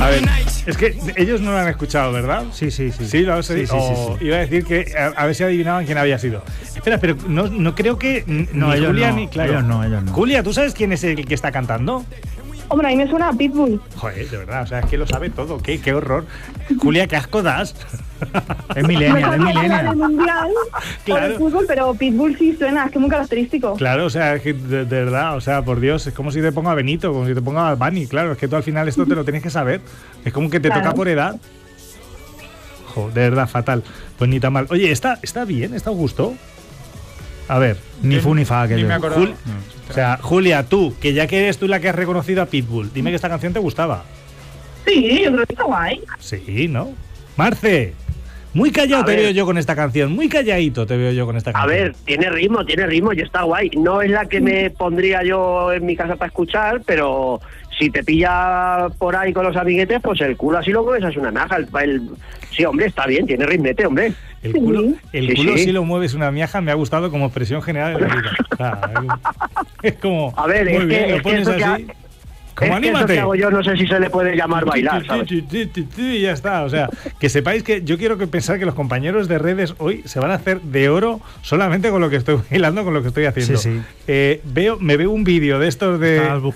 A ver, es que ellos no lo han escuchado, ¿verdad? Sí. Sí, lo has oído. Iba a decir que a ver si adivinaban quién había sido. Espera, pero no creo que No, ni ellos Julia no. ni... Claro. Ellos no. Julia, ¿tú sabes quién es el que está cantando? Hombre, a mí me suena a Pitbull. Joder, de verdad, o sea, es que lo sabe todo. Qué horror. Julia, qué asco das. Es millennial, es Me suena millennial. el mundial por el fútbol, pero Pitbull sí suena, es que es muy característico. Claro, o sea, es que de verdad, o sea, por Dios, es como si te ponga Benito, como si te ponga Bunny, claro, es que tú al final esto te lo tienes que saber. Es como que te toca por edad. Joder, de verdad, fatal. Pues ni tan mal. Oye, ¿está bien? ¿Está a gusto? A ver. Ni fu ni fa. Ni me acordaba. O sea, Julia, tú, que ya que eres tú la que has reconocido a Pitbull, dime que esta canción te gustaba. Sí, yo creo que está guay. Sí, ¿no? Marce, muy callado te veo yo con esta canción, muy calladito te veo yo con esta A canción. ver, tiene ritmo y está guay. No es la que me pondría yo en mi casa para escuchar, pero si te pilla por ahí con los amiguetes, pues el culo así lo mueves, es una naja. Sí, hombre, está bien, tiene ritmete, hombre. El culo, Sí. si lo mueves una miaja, me ha gustado como expresión general de la vida. O sea, es como, A ver, muy es bien, que, lo es que pones eso que así. Como es que eso anímate. que hago yo no sé si se le puede llamar bailar, ¿sabes? Y ya está, o sea, que sepáis que yo quiero pensar que los compañeros de redes hoy se van a hacer de oro solamente con lo que estoy bailando, con lo que estoy haciendo. Sí. Me veo un vídeo de estos de